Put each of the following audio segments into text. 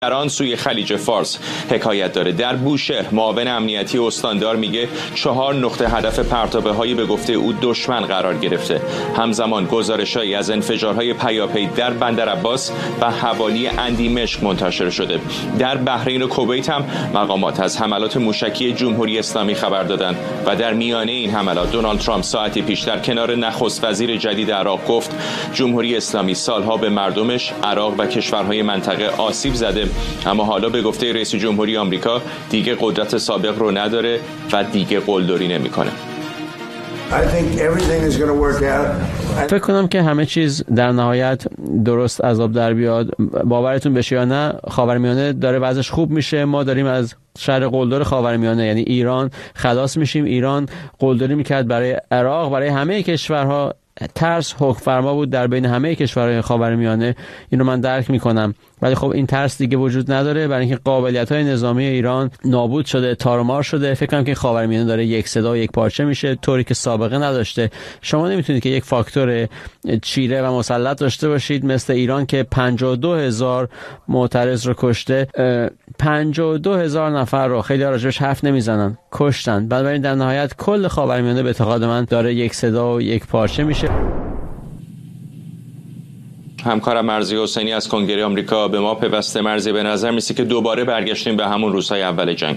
در آن سوی خلیج فارس حکایت داره. در بوشهر معاون امنیتی استاندار میگه 4 نقطه هدف پرتابه‌های به گفته او دشمن قرار گرفته. همزمان گزارش‌هایی از انفجارهای پیاپی در بندرعباس و حوالی اندیمشق منتشر شده. در بحرین و کویت هم مقامات از حملات موشکی جمهوری اسلامی خبر دادند و در میانه این حملات دونالد ترامپ ساعتی پیش در کنار نخست وزیر جدید عراق گفت جمهوری اسلامی سالها به مردمش، عراق و کشورهای منطقه آسیب زده، اما حالا به گفته رئیس جمهوری آمریکا دیگه قدرت سابق رو نداره و دیگه قلدری نمیکنه. فکر کنم که همه چیز در نهایت درست از آب در بیاد. باورتون بشه یا نه، خاورمیانه داره وضعش خوب میشه. ما داریم از شر قلدر خاورمیانه یعنی ایران خلاص میشیم. ایران قلدری میکرد برای عراق، برای همه کشورها. ترس حکم فرما بود در بین همه کشورهای خاورمیانه. اینو من درک میکنم، ولی خب این ترس دیگه وجود نداره، برای اینکه قابلیت‌های نظامی ایران نابود شده، تارمار شده. فکر کنم که خاورمیانه داره یک صدا و یک پارچه میشه، طوری که سابقه نداشته. شما نمیتونید که یک فاکتور چیره و مسلط داشته باشید مثل ایران که 52,000 معترض رو کشته. 52,000 نفر رو خیلی راجبش حرف نمیزنن، کشتن. بنابراین در نهایت کل خاورمیانه به اعتقاد من داره یک صدا و یک پارچه میشه. همکارم مرضی حسینی از کنگره آمریکا به ما پیوسته. مرضی، به نظر میسه که دوباره برگشتیم به همون روزهای اول جنگ.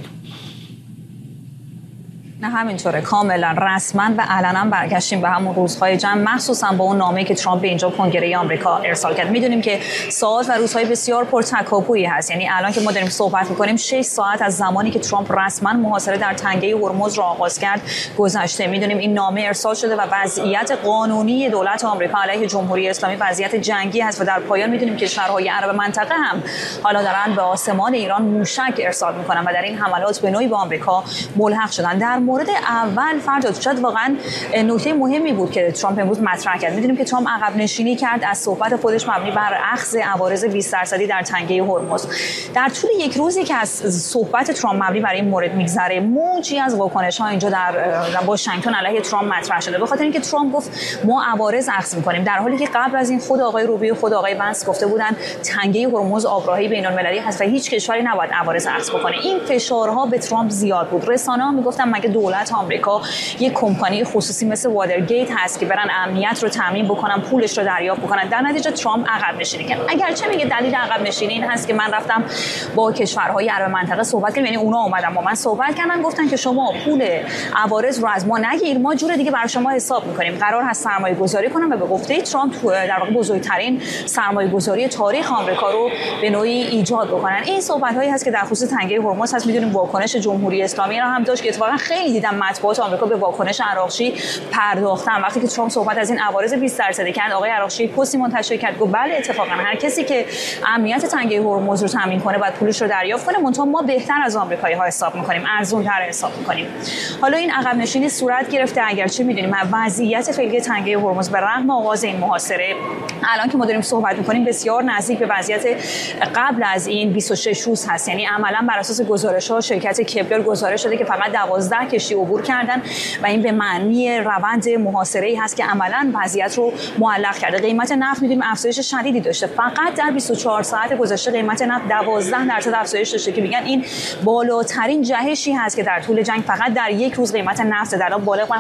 نه همینطوره، کاملا رسما و علنا برگشتیم به همون روزهای جنگ، مخصوصا با اون نامه‌ای که ترامپ به اینجا کنگره آمریکا ارسال کرد. میدونیم که ساعات و روزهای بسیار پرتکاپویی هست، یعنی الان که ما داریم صحبت می‌کنیم 6 ساعت از زمانی که ترامپ رسما محاصره در تنگه هرمز را آغاز کرد گذشته. میدونیم این نامه ارسال شده و وضعیت قانونی دولت آمریکا علیه جمهوری اسلامی وضعیت جنگی هست و در پایان میدونیم که کشورهای عرب منطقه هم حالا دارن به آسمان ایران موشک ارسال می‌کنن و در این حملات به نوعی به آمریکا ملحق شدن. در مورد اول فرجاد شاید واقعا نکته مهمی بود که ترامپ امروز مطرح کرد. می‌دونیم که ترامپ عقب نشینی کرد از صحبت خودش مبنی بر اخذ عوارض 20% در تنگه هرمز. در طول یک روزی که از صحبت ترامپ مبنی بر این مورد میگذره، موجی از واکنش‌ها اینجا در واشنگتن علیه ترامپ مطرح شده، به خاطر اینکه ترامپ گفت ما عوارض اخذ می‌کنیم، در حالی که قبل از این خود آقای روبیو، خود آقای ونس گفته بودن تنگه هرمز آبراهی بین‌المللی هست و هیچ کشوری نباید عوارض اخذ بکنه. این فشارها به ترامپ زیاد بود. رسانه‌ها میگفتن مگه دولت آمریکا یک کمپانی خصوصی مثل وادرگیت هست که برن امنیت رو تامین بکنن، پولش رو دریافت بکنن؟ در نتیجه ترامپ عقب نشینی کرد. اگرچه میگه دلیل عقب نشینی این هست که من رفتم با کشورهای عرب منطقه صحبت کردم، یعنی اونا اومدن با من صحبت کردن، گفتن که شما پول عوارض رو از ما نگیر، ما جور دیگه برای شما حساب می‌کنیم، قرار هست سرمایه‌گذاری کنم. و به گفته ترامپ در واقع بزرگترین سرمایه‌گذاری تاریخ آمریکا رو به نوعی ایجاد بکنن. این صحبت‌هایی هست که در خصوص تنگه هرمز هست. می‌دونیم واکنش جمهوری اسلامی رو هم داشت که اتفاقا خیلی دیدم مطبوعات آمریکا به واکنش عراقچی پرداختن. وقتی که ترامپ صحبت از این عوارض 20% کرد، آقای عراقچی پستی منتشر کرد گفت بله اتفاقا هر کسی که امنیت تنگه هرمز رو تامین کنه باید پولش رو دریافت کنه، منتها ما بهتر از آمریکایی‌ها حساب می‌کنیم، ارزان‌تر حساب می‌کنیم. حالا این عقب نشینی صورت گرفته، اگرچه می‌دونیم وضعیت فعلی تنگه هرمز به رغم آغاز این محاصره الان که ما داریم صحبت می‌کنیم بسیار نزدیک به وضعیت قبل از این 26 روز هست. یعنی عملاً بر اساس گزارش‌ها شرکت کپلر گزارش شده که فقط 12 کشتی عبور کردن و این به معنی روند محاصره‌ای هست که عملاً وضعیت رو معلق کرده. قیمت نفت می‌دونیم افزایش شدیدی داشته، فقط در 24 ساعت گذشته قیمت نفت 12% افزایش داشته که میگن این بالاترین جهشی هست که در طول جنگ فقط در یک روز قیمت نفت در حال بالغ بر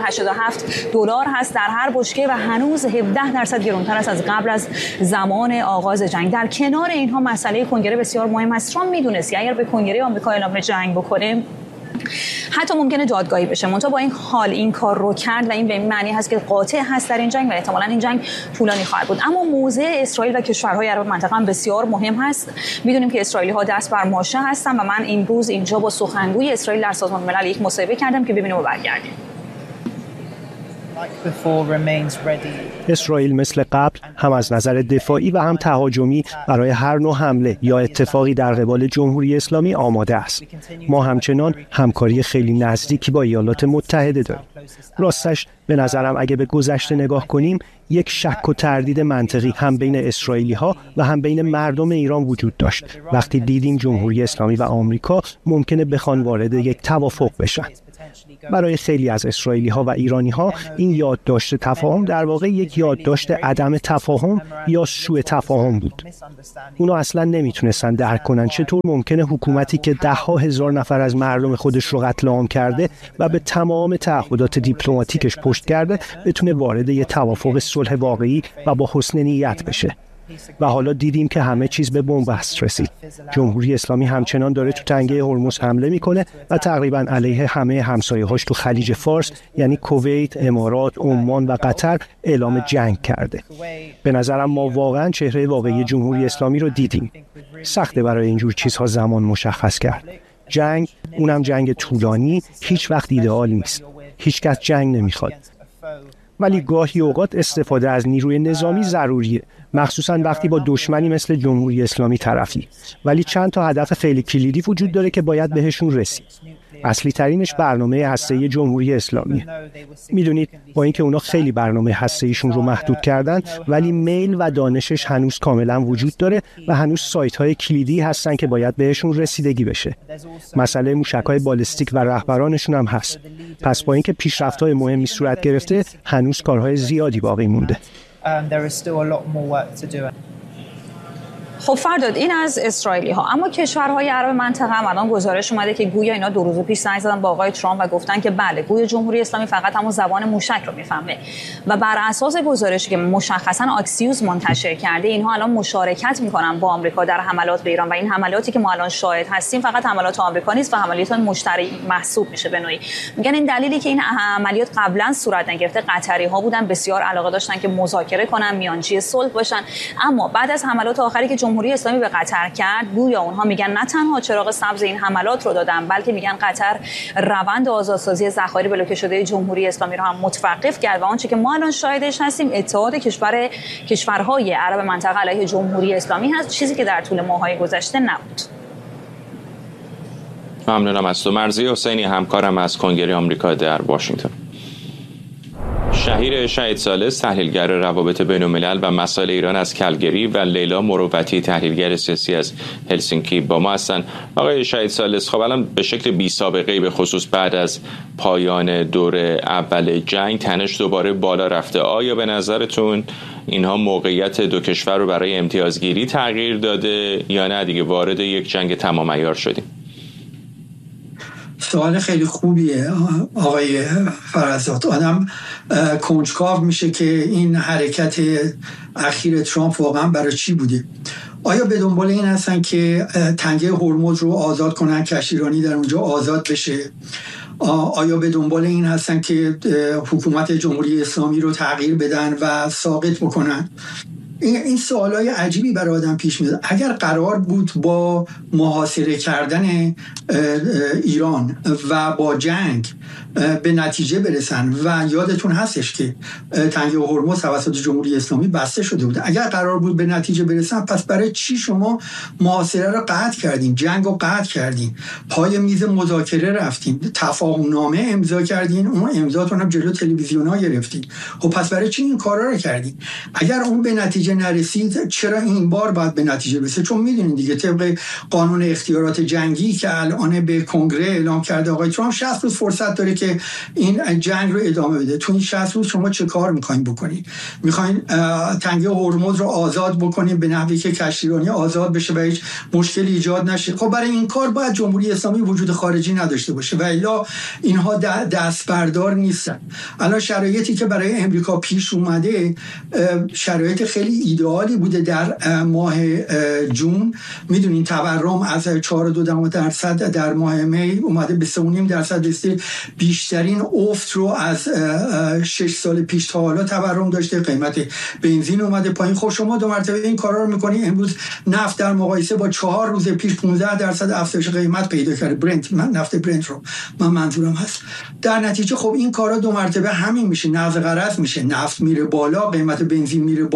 $87 هست در هر بشکه و هنوز 17% گرانتر است از قبل از زمان آغاز جنگ. در کنار اینها مسئله کنگره بسیار مهم است. ترامپ میدونست اگر به کنگره آمریکا اعلام جنگ بکنه حتی ممکنه دادگاهی بشه، منتها با این حال این کار رو کرد و این به این معنی هست که قاطع هست در این جنگ و احتمالاً این جنگ طولانی خواهد بود. اما موضع اسرائیل و کشورهای عرب منطقه هم بسیار مهم هست. میدونیم که اسرائیلی‌ها دست بر ماشه هستن و من امروز اینجا با سخنگوی اسرائیل در سازمان ملل یک مصاحبه کردم که ببینیم و برگردیم. اسرائیل مثل قبل هم از نظر دفاعی و هم تهاجمی برای هر نوع حمله یا اتفاقی در قبال جمهوری اسلامی آماده است. ما همچنان همکاری خیلی نزدیکی با ایالات متحده داریم. راستش به نظرم اگه به گذشته نگاه کنیم یک شک و تردید منطقی هم بین اسرائیلی‌ها و هم بین مردم ایران وجود داشت وقتی دیدیم جمهوری اسلامی و آمریکا ممکنه بخوان وارد یک توافق بشن. برای خیلی از اسرائیلی‌ها و ایرانی‌ها این یادداشت تفاهم در واقع یک یادداشت عدم تفاهم یا سوء تفاهم بود. اونا اصلا نمیتونستن درک کنن چطور ممکنه حکومتی که ده‌ها هزار نفر از مردم خودش رو قتل عام کرده و به تمام تعهدات دیپلماتیکش پشت کرده بتونه وارد یه توافق صلح واقعی و با حسن نیت بشه. و حالا دیدیم که همه چیز به بنبست رسید. جمهوری اسلامی همچنان داره تو تنگه هرمز حمله میکنه و تقریبا علیه همه همسایه‌هاش تو خلیج فارس یعنی کویت، امارات، عمان و قطر اعلام جنگ کرده. به نظرم ما واقعا چهره واقعی جمهوری اسلامی رو دیدیم. سخته برای اینجور چیزها زمان مشخص کرد. جنگ، اونم جنگ طولانی، هیچ وقت ایدئال نیست. هیچ کس جنگ نمیخواد. ولی گاهی اوقات استفاده از نیروی نظامی ضروریه، مخصوصا وقتی با دشمنی مثل جمهوری اسلامی طرفی. ولی چند تا هدف خیلی کلیدی وجود داره که باید بهشون رسید. اصلی ترینش برنامه هسته‌ای جمهوری اسلامی. میدونید با اینکه اونا خیلی برنامه هسته‌ایشون رو محدود کردن، ولی میل و دانشش هنوز کاملا وجود داره و هنوز سایت‌های کلیدی هستن که باید بهشون رسیدگی بشه. مسئله موشک‌های بالستیک و رهبرانشون هم هست. پس با اینکه پیشرفت‌های مهمی صورت گرفته، هنوز کارهای زیادی باقی مونده. خب فرداد، این از اسرائیلی ها. اما کشورهای عرب منطقه هم الان گزارش اومده که گویا اینا 2 روز پیش زنگ زدن با آقای ترامپ و گفتن که بله، گویا جمهوری اسلامی فقط همون زبان موشک رو میفهمه و بر اساس گزارشی که مشخصا آکسیوس منتشر کرده، اینها الان مشارکت میکنن با آمریکا در حملات به ایران و این حملاتی که ما الان شاهد هستیم فقط حملات آمریکا نیست و حملات مشترک محسوب میشه به نوعی. میگن این دلیلی که این عملیات قبلا صورت نگرفته، قطری ها بودن بسیار علاقه داشتن که مذاکره کنن، میانجی صلح باشن، اما بعد از حملات آخری که جمهوری اسلامی به قطر کرد، گویا اونها میگن نه تنها چراغ سبز این حملات رو دادن، بلکه میگن قطر روند آزادسازی ذخایر بلوکه شده جمهوری اسلامی رو هم متوقف کرد و آنچه که ما الان شاهدش هستیم اتحاد کشورهای عرب منطقه علیه جمهوری اسلامی هست، چیزی که در طول ماه‌های گذشته نبود. ممنونم از تو. مرضیه حسینی، همکارم از کنگره آمریکا در واشنگتن. شهیر شهید ثالث، تحلیلگر روابط بین‌الملل و مسائل ایران از کلگری و لیلا مروتی، تحلیلگر سیاسی از هلسینکی با ما هستن. آقای شهید ثالث، خب الان به شکل بی سابقه‌ای به خصوص بعد از پایان دور اول جنگ تنش دوباره بالا رفته. آیا به نظرتون اینها موقعیت دو کشور رو برای امتیازگیری تغییر داده یا نه دیگه وارد یک جنگ تمام عیار شدیم؟ سوال خیلی خوبیه آقای فرزاد. آدم کنجکاو میشه که این حرکت اخیر ترامپ واقعا برای چی بوده. آیا به دنبال این هستن که تنگه هرمز رو آزاد کنن، کشتیرانی در اونجا آزاد بشه؟ آیا به دنبال این هستن که حکومت جمهوری اسلامی رو تغییر بدن و ساقط بکنن؟ این سوالای عجیبی برای آدم پیش میاد. اگر قرار بود با محاصره کردن ایران و با جنگ به نتیجه برسن و یادتون هستش که تنگه هرمز توسط جمهوری اسلامی بسته شده بود، اگر قرار بود به نتیجه برسن، پس برای چی شما محاصره رو قطع کردین، جنگ رو قطع کردین، پای میز مذاکره رفتین، تفاهم نامه امضا کردین، اون امضاتون هم جلو تلویزیون‌ها گرفتین؟ خب پس برای چی این کارا رو کردین؟ اگر اون به نتیجه نرسید، چرا این بار باید به نتیجه برسه؟ چون میدونین دیگه طبق قانون اختیارات جنگی که الان به کنگره اعلام کرده آقای ترامپ، 60 روز فرصت داره که این جنگ رو ادامه بده. تو این 60 روز شما چه کار میخواین بکنین؟ میخواین تنگه هرمز رو آزاد بکنین به نحوی که کشتیرانی آزاد بشه و هیچ مشکلی ایجاد نشه؟ خب برای این کار باید جمهوری اسلامی وجود خارجی نداشته باشه و الا اینها دست بردار نیستن. الان شرایطی که برای امریکا پیش اومده شرایط خیلی ایدئالی بوده. در ماه جون میدونین تورم از 4.2% در ماه می اومده به 3.5% رسیده، بیشترین افت رو از 6 سال پیش تا حالا تورم داشته. قیمت بنزین اومده پایین. خب شما 2 مرتبه این کارا رو میکنی. امروز نفت در مقایسه با 4 روز پیش 15% افزایش قیمت پیدا کرده. برنت، نفت برنت رو من منظورم هست. در نتیجه خب این کارا 2 مرتبه همین میشه، نقض قرض میشه، نفت میره بالا، قیمت بنزین میره بالا،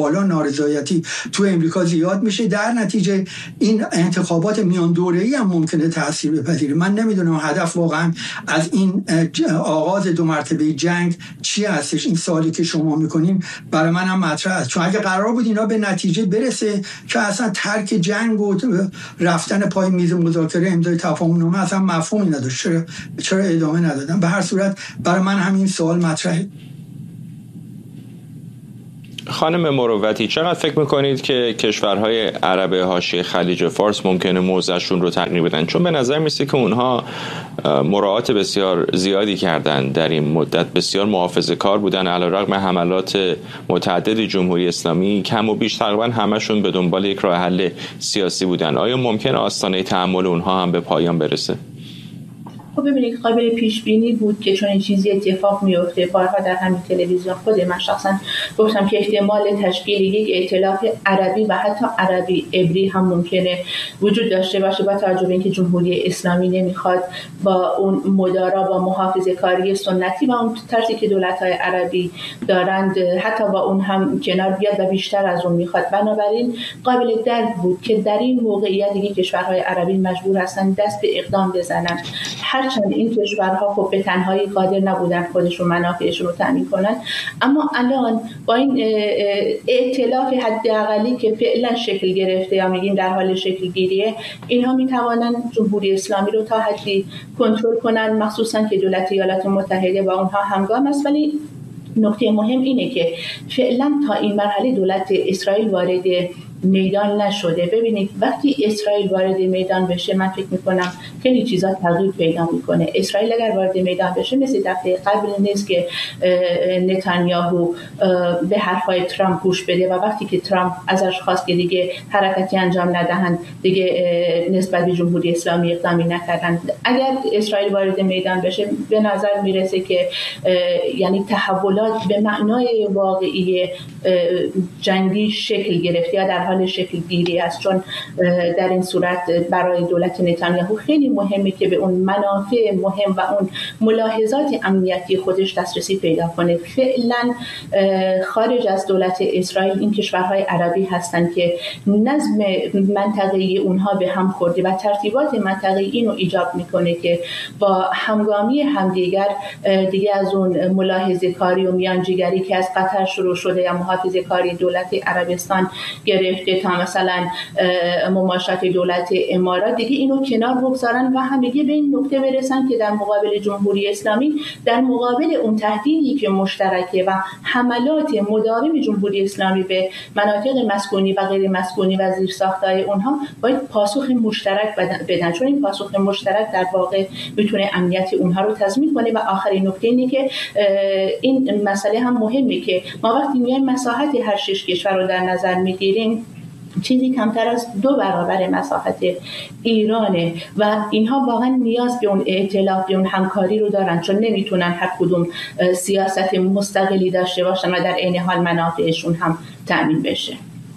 نارضایتی تو امریکا زیاد میشه. در نتیجه این انتخابات میان دوره‌ای هم ممکنه تاثیر بپذیره. من نمیدونم هدف واقعا از این آغاز 2 مرتبه جنگ چی هستش. این سوالی که شما میکنین برای من هم مطرح است، چون اگه قرار بود اینا به نتیجه برسه که اصلا ترک جنگ و رفتن پای میز مذاکره امضای تفاهم‌نامه اصلا مفهومی نداشت، چرا ادامه ندادن؟ به هر صورت برای من همین سوال مطرحه. خانم مروتی، چقدر فکر میکنید که کشورهای عرب حاشیه خلیج فارس ممکنه موضعشون رو تغییر بدن؟ چون به نظر میسه که اونها مراعات بسیار زیادی کردن در این مدت، بسیار محافظه کار بودن علیرغم حملات متعدد جمهوری اسلامی، کم و بیش تقریبا همشون به دنبال یک راه حل سیاسی بودن. آیا ممکنه آستانه تحمل اونها هم به پایان برسه؟ خب ببینید، قابل پیش بینی بود که چون این چیزی اتفاق میفته. بارها در همین تلویزیون خود من شخصا گفتم که احتمال تشکیل یک ائتلاف عربی و حتی عربی عبری هم ممکنه وجود داشته باشه، با توجه به اینکه جمهوری اسلامی نمیخواد با اون مدارا با محافظه کاری سنتی و اون طرزی که دولت‌های عربی دارند حتی با اون هم کنار بیاد و بیشتر از اون میخواد. بنابراین قابل درک بود که در این موقعیت دیگه کشورهای عربی مجبور هستن دست به اقدام بزنن. هرچند این کشورها خب به تنهایی قادر نبودن خودشون منافعشون رو تامین کنن، اما الان با این ائتلاف حداقلی که فعلا شکل گرفته یا میگیم در حال شکل گیریه، اینها میتوانن جمهوری اسلامی رو تا حدی کنترل کنن، مخصوصا که دولت ایالات متحده با اونها همگام است. ولی نکته مهم اینه که فعلا تا این مرحله دولت اسرائیل وارد میدان نشده. ببینید وقتی اسرائیل وارد میدان بشه، من فکر میکنم خیلی چیزا تغییر پیدا میکنه. اسرائیل اگر وارد میدان بشه مثل دفعه قبل نیست که نتانیاهو به حرفای ترامپ گوش بده و وقتی که ترامپ ازش خواست که دیگه حرکتی انجام ندهند، دیگه نسبت به جمهوری اسلامی اقدامی نکردن. اگر اسرائیل وارد میدان بشه به نظر میرسه که یعنی تحولات به معنای واقعی جنگی شکل گرفت یا در حال شکل گیری است، چون در این صورت برای دولت نتانیاهو خیلی مهمه که به اون منافع مهم و اون ملاحظات امنیتی خودش دسترسی پیدا کنه. فعلا خارج از دولت اسرائیل این کشورهای عربی هستند که نظم منطقه‌ای اونها به هم خورده و ترتیبات منطقه‌ای اینو ایجاب میکنه که با همگامی همدیگر دیگه از اون ملاحظه کاری و میانجیگری که از قطر شروع شده یا محافظه کاری دولت عربستان گرفته تا مثلا مماشات دولت امارات، دیگه اینو کنار بگذارن و همگی به این نکته برسن که در مقابل جمهوری اسلامی، در مقابل اون تهدیدی که مشترکه و حملات مداوم جمهوری اسلامی به مناطق مسکونی و غیر مسکونی و زیرساخت‌های اونها، باید پاسخ مشترک بدن، چون این پاسخ مشترک در واقع میتونه امنیت اونها رو تضمین کنه. و آخرین نکته اینه که این مسئله هم مهمه که ما وقتی میایم مساحت هر 6 کشور رو در نظر میگیریم، چیزی کمتر از 2 برابر مساحت ایرانه و اینها واقعا نیاز به اون ائتلاف، به اون همکاری رو دارن، چون نمیتونن هر کدوم سیاست مستقلی داشته باشن و در عین حال منافعشون هم تأمین بشه.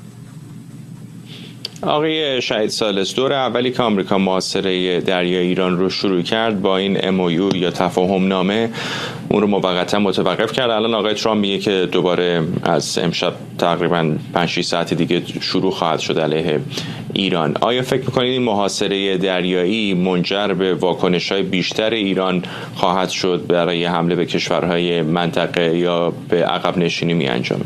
آقای شهید ثالث، دور اولی که آمریکا محاصره دریای ایران رو شروع کرد با این MOU یا تفاهم نامه، اون رو موقتا متوقف کرد. الان آقای ترامپ میگه که دوباره از امشب تقریبا 5-6 ساعت دیگه شروع خواهد شد علیه ایران. آیا فکر میکنید این محاصره دریایی منجر به واکنش‌های بیشتر ایران خواهد شد برای حمله به کشورهای منطقه یا به عقب نشینی می‌انجامه؟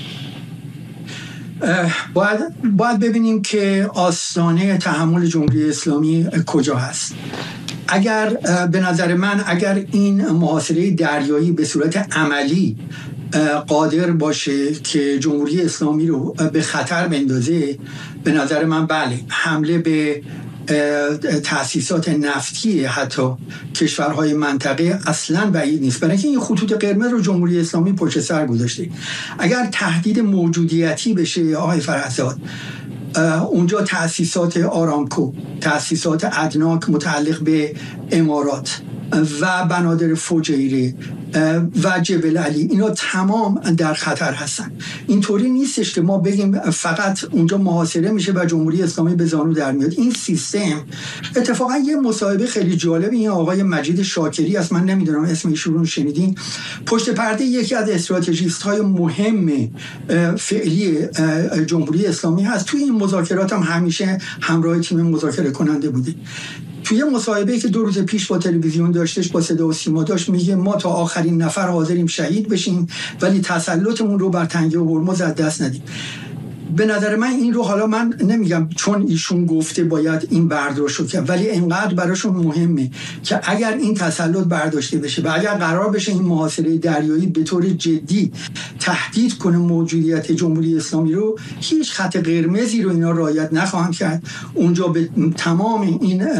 باید ببینیم که آستانه تحمل جمهوری اسلامی کجا هست. اگر به نظر من اگر این محاصره دریایی به صورت عملی قادر باشه که جمهوری اسلامی رو به خطر بندازه، به نظر من بله، حمله به تأسیسات نفتی حتی کشورهای منطقه اصلا بعید نیست، برای اینکه این خطوط قرمز رو جمهوری اسلامی پشت سر گذاشته. اگر تهدید موجودیتی بشه آقای فرحزاد، اونجا تأسیسات آرامکو، تأسیسات ادناک متعلق به امارات و بنادر فجیره و جبل علی، اینا تمام در خطر هستن. اینطوری نیستش که ما بگیم فقط اونجا محاصره میشه و جمهوری اسلامی به زانو در میاد. این سیستم اتفاقا یه مصاحبه خیلی جالب این آقای مجید شاکری است، من نمیدونم اسم ایشون رو شنیدین، پشت پرده یکی از استراتژیست های مهم فعلی جمهوری اسلامی هست. توی این مذاکرات هم همیشه همراه تیم مذاکره کننده بوده. توی مصاحبه‌ای که 2 روز پیش با تلویزیون داشتش، با صدا و سیما داشت، میگه ما تا آخرین نفر حاضریم شهید بشیم ولی تسلطمون رو بر تنگه هرمز از دست ندیم. به نظر من این رو، حالا من نمیگم چون ایشون گفته باید این برداشت رو کرد، ولی اینقدر براشون مهمه که اگر این تسلط برداشته بشه و اگر قرار بشه این محاصره دریایی به طور جدی تهدید کنه موجودیت جمهوری اسلامی رو، هیچ خط قرمزی رو اینا رعایت نخواهند کرد. اونجا به تمام این